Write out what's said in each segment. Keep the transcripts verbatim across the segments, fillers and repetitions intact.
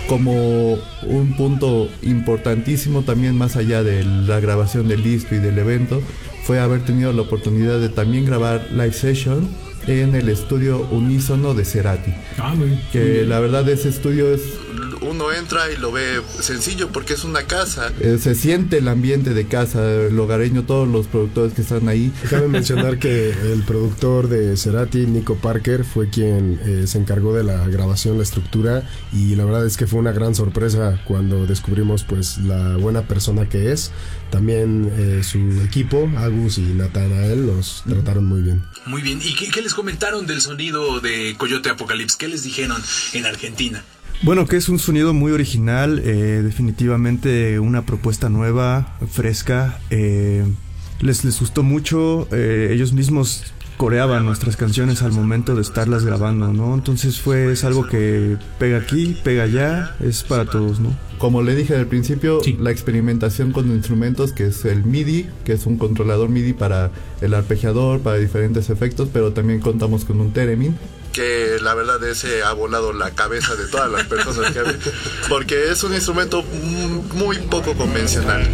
como un punto importantísimo también, más allá de la grabación del disco y del evento, fue haber tenido la oportunidad de también grabar live session en el estudio Unísono de Cerati. Ah, muy, que muy la verdad ese estudio es... Uno entra y lo ve sencillo porque es una casa. Eh, se siente el ambiente de casa, el hogareño, todos los productores que están ahí. Cabe mencionar que el productor de Cerati, Nico Parker, fue quien eh, se encargó de la grabación, la estructura, y la verdad es que fue una gran sorpresa cuando descubrimos pues la buena persona que es. También eh, su equipo, Agus y Natanael, los uh-huh. trataron muy bien. Muy bien. ¿Y qué, qué les comentaron del sonido de Coyote Apocalypse? ¿Qué les dijeron en Argentina? Bueno, que es un sonido muy original, eh, definitivamente una propuesta nueva, fresca. Eh, les, les gustó mucho, eh, ellos mismos coreaban nuestras canciones al momento de estarlas grabando, ¿no? Entonces fue es algo que pega aquí, pega allá, es para todos, ¿no? Como le dije al principio, sí. La experimentación con instrumentos, que es el MIDI, que es un controlador MIDI para el arpegiador, para diferentes efectos, pero también contamos con un Theremin, que la verdad ese ha volado la cabeza de todas las personas que ven, porque es un instrumento muy poco convencional.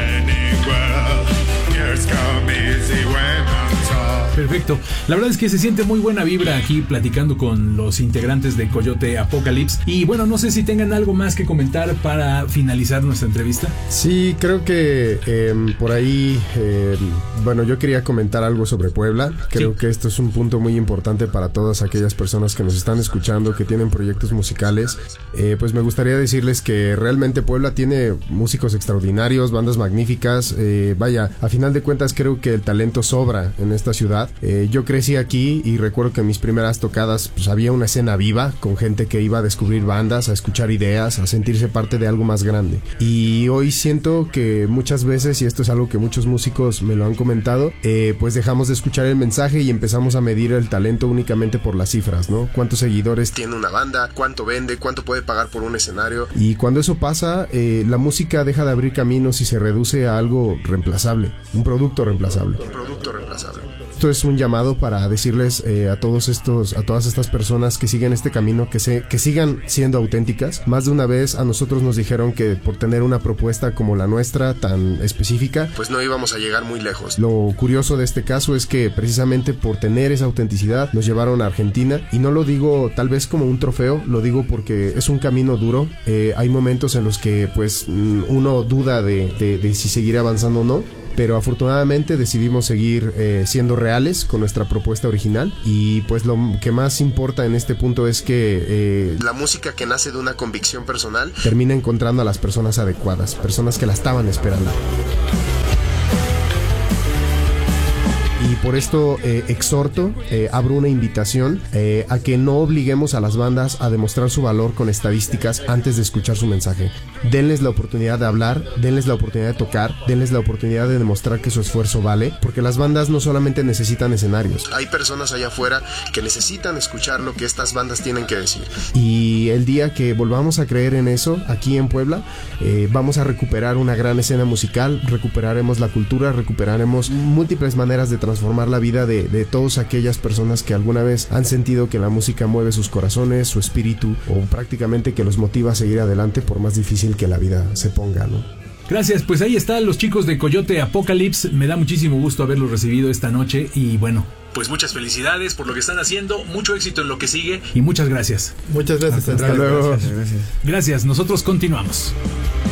Perfecto. La verdad es que se siente muy buena vibra aquí platicando con los integrantes de Coyote Apocalypse. Y bueno, no sé si tengan algo más que comentar para finalizar nuestra entrevista. Sí, creo que eh, por ahí, eh, bueno, yo quería comentar algo sobre Puebla. Creo sí. que esto es un punto muy importante para todas aquellas personas que nos están escuchando, que tienen proyectos musicales. Eh, pues me gustaría decirles que realmente Puebla tiene músicos extraordinarios, bandas magníficas. Eh, vaya, a final de cuentas creo que el talento sobra en esta ciudad. Eh, yo crecí aquí y recuerdo que en mis primeras tocadas pues había una escena viva con gente que iba a descubrir bandas, a escuchar ideas, a sentirse parte de algo más grande. Y hoy siento que muchas veces, y esto es algo que muchos músicos me lo han comentado, eh, pues dejamos de escuchar el mensaje y empezamos a medir el talento únicamente por las cifras, ¿no? ¿Cuántos seguidores tiene una banda? ¿Cuánto vende? ¿Cuánto puede pagar por un escenario? Y cuando eso pasa, eh, la música deja de abrir caminos y se reduce a algo reemplazable, un producto reemplazable. Un producto reemplazable. Esto es un llamado para decirles eh, a todos estos, a todas estas personas que siguen este camino, que se, que sigan siendo auténticas. Más de una vez a nosotros nos dijeron que por tener una propuesta como la nuestra tan específica, pues no íbamos a llegar muy lejos. Lo curioso de este caso es que precisamente por tener esa autenticidad nos llevaron a Argentina, y no lo digo tal vez como un trofeo, lo digo porque es un camino duro. Eh, hay momentos en los que pues uno duda de, de, de si seguir avanzando o no. Pero afortunadamente decidimos seguir eh, siendo reales con nuestra propuesta original, y pues lo que más importa en este punto es que eh, la música que nace de una convicción personal termina encontrando a las personas adecuadas, personas que la estaban esperando. Y por esto eh, exhorto, eh, abro una invitación eh, a que no obliguemos a las bandas a demostrar su valor con estadísticas antes de escuchar su mensaje. Denles la oportunidad de hablar, denles la oportunidad de tocar, denles la oportunidad de demostrar que su esfuerzo vale, porque las bandas no solamente necesitan escenarios. Hay personas allá afuera que necesitan escuchar lo que estas bandas tienen que decir. Y el día que volvamos a creer en eso, aquí en Puebla, eh, vamos a recuperar una gran escena musical, recuperaremos la cultura, recuperaremos múltiples maneras de transformar la vida de, de todas aquellas personas que alguna vez han sentido que la música mueve sus corazones, su espíritu, o prácticamente que los motiva a seguir adelante por más difícil que la vida se ponga, ¿no? Gracias, pues ahí están los chicos de Coyote Apocalypse. Me da muchísimo gusto haberlos recibido esta noche y bueno, pues muchas felicidades por lo que están haciendo, mucho éxito en lo que sigue y muchas gracias. Muchas gracias, hasta, hasta luego. Gracias, gracias. Gracias, nosotros continuamos.